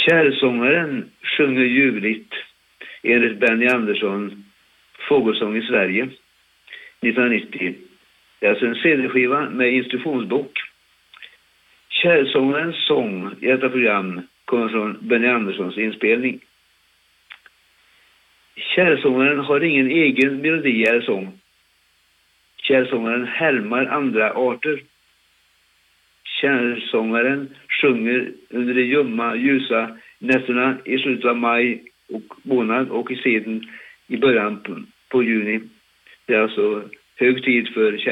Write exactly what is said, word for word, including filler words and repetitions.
Kärrsångaren sjunger ljuvligt enligt Benny Andersson Fågelsång i Sverige nittonhundranittio. Det är alltså en C D-skiva med instruktionsbok. Kärrsångarens sång i detta program kommer från Benny Anderssons inspelning. Kärrsångaren har ingen egen melodi eller sång. Kärrsångaren härmar andra arter. Kärrsångaren sjunger under de ljumma, ljusa nätterna i slutet av maj och månad och i seden i början på, på juni. Det är alltså hög tid för kärrsångaren.